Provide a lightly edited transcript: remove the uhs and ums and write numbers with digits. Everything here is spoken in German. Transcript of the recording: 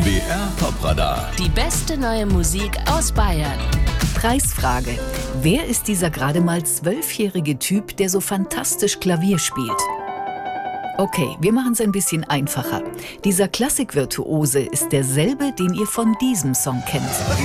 BR Top-Radar. Die beste neue Musik aus Bayern. Preisfrage. Wer ist dieser gerade mal 12-jährige Typ, der so fantastisch Klavier spielt? Okay, wir machen es ein bisschen einfacher. Dieser Klassikvirtuose ist derselbe, den ihr von diesem Song kennt.